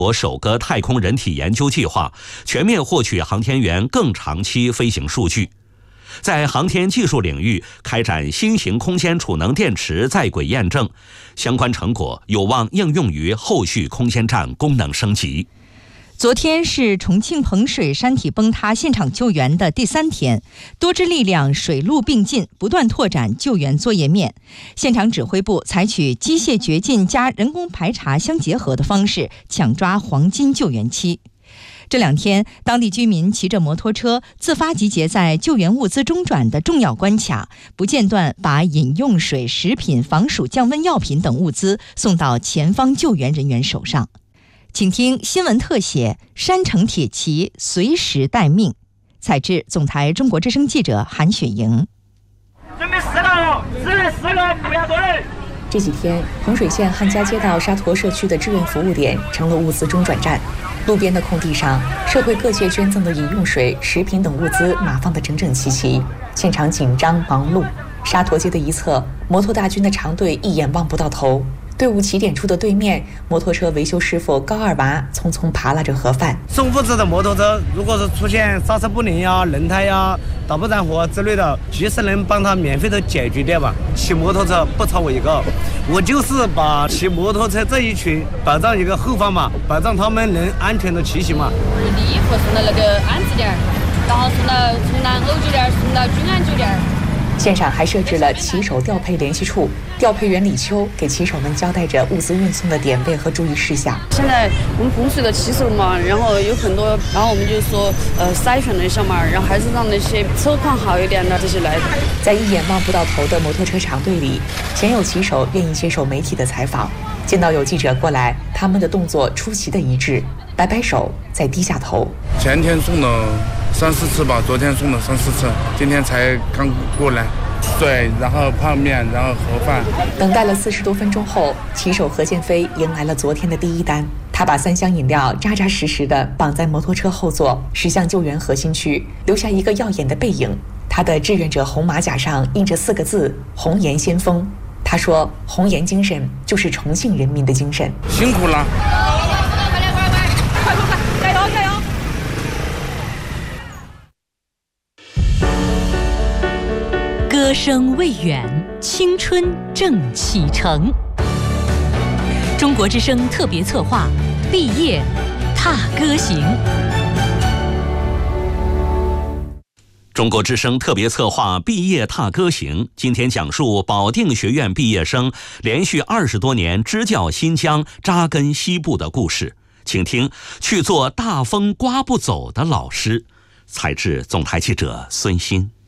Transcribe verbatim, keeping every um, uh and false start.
国首个太空人体研究计划，全面获取航天员更长期飞行数据。在航天技术领域开展新型空间储能电池在轨验证，相关成果有望应用于后续空间站功能升级。 昨天是重庆彭水山体崩塌现场救援的第三天，多支力量水陆并进，不断拓展救援作业面。现场指挥部采取机械掘进加人工排查相结合的方式，抢抓黄金救援期。这两天，当地居民骑着摩托车自发集结在救援物资中转的重要关卡，不间断把饮用水、食品、防暑降温药品等物资送到前方救援人员手上。请听新闻特写《山城铁骑随时待命》，采制总台中国之声记者韩雪莹。 准备四个，四人四个，不要多人。 这几天，彭水县汉家街道沙坨社区的志愿服务点成了物资中转站。路边的空地上，社会各界捐赠的饮用水、食品等物资码放得整整齐齐，现场紧张忙碌。沙坨街的一侧，摩托大军的长队一眼望不到头。队伍起点处的对面，摩托车维修师傅高二娃匆匆扒拉着盒饭。 送物资的摩托车，如果是出现刹车不灵呀、轮胎呀、打不燃火之类的，及时能帮他免费的解决掉吧。骑摩托车不超我一个，我就是把骑摩托车这一群保障一个后方嘛，保障他们能安全的骑行嘛。 礼服送到那个安置点，然后送到从南欧酒店送到君安酒店。 现场还设置了骑手调配联系处，调配员李秋给骑手们交代着物资运送的点位和注意事项。 现在我们彭水的骑手嘛，然后有很多，然后我们就说呃筛选了一下嘛，然后还是让那些车况好一点的这些来。 在一眼望不到头的摩托车长队里，鲜有骑手愿意接受媒体的采访。见到有记者过来，他们的动作出奇的一致，摆摆手，再低下头。 前天送了三四次吧，昨天送了三四次，今天才刚过来。水，然后泡面，然后盒饭。 等待了四十多分钟后，骑手何建飞迎来了昨天的第一单。他把三箱饮料扎扎实实地绑在摩托车后座，驶向救援核心区，留下一个耀眼的背影。他的志愿者红马甲上印着四个字：红颜先锋。他说，红颜精神就是重庆人民的精神。 辛苦了。 歌声未远，青春正启程。中国之声特别策划《毕业踏歌行》。 中国之声特别策划《毕业踏歌行》，今天讲述保定学院毕业生连续二十多年支教新疆、扎根西部的故事。请听去做大风刮不走的老师。采制总台记者孙鑫。